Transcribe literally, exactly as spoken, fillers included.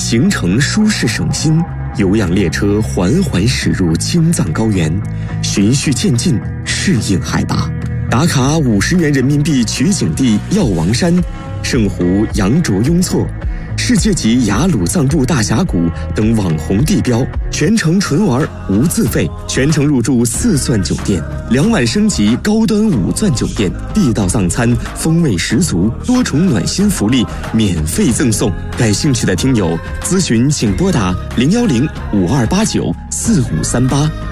行程舒适省心，有氧列车缓缓驶入青藏高原，循序渐进，适应海拔。打卡五十元人民币取景地药王山、圣湖羊卓雍措、世界级雅鲁藏布大峡谷等网红地标，全程纯玩无自费，全程入住四钻酒店，两晚升级高端五钻酒店，地道藏餐风味十足，多重暖心福利免费赠送。感兴趣的听友咨询请拨打零幺零五二八九四五三八。